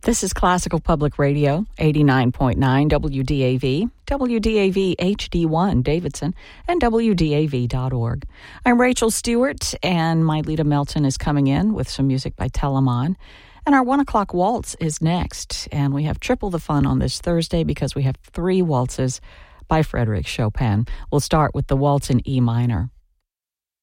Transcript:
This is Classical Public Radio, 89.9 WDAV, WDAV HD1 Davidson, and WDAV.org. I'm Rachel Stewart, and my Lita Melton is coming in with some music by Telemann. And our 1 o'clock waltz is next, and we have triple the fun on this Thursday because we have 3 waltzes by Frédéric Chopin. We'll start with the waltz in E minor.